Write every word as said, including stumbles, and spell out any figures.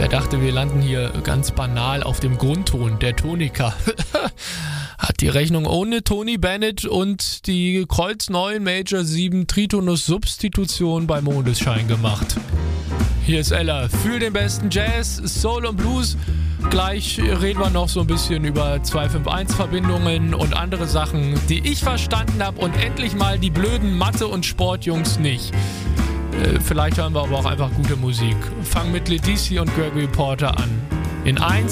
Er dachte, wir landen hier ganz banal auf dem Grundton der Tonika. Hat die Rechnung ohne Tony Bennett und die kreuzneuen Major sieben Tritonus-Substitution bei Mondesschein gemacht. Hier ist Ella für den besten Jazz, Soul und Blues. Gleich reden wir noch so ein bisschen über zwei fünf eins Verbindungen und andere Sachen, die ich verstanden habe und endlich mal die blöden Mathe- und Sportjungs nicht. Äh, vielleicht hören wir aber auch einfach gute Musik. Fang mit Ledisi und Gregory Porter an. In eins